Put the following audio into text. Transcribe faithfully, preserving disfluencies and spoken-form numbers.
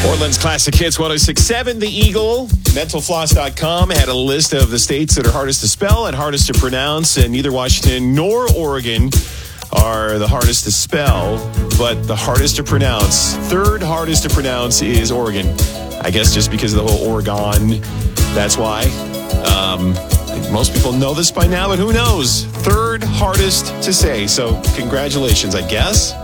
Portland's Classic Hits one oh six point seven. The Eagle, mental floss dot com had a list of the states that are hardest to spell and hardest to pronounce, and neither Washington nor Oregon are the hardest to spell, but the hardest to pronounce, third hardest to pronounce is Oregon. I guess just because of the whole Oregon, that's why. Um, most people know this by now, but who knows? Third hardest to say, so congratulations, I guess.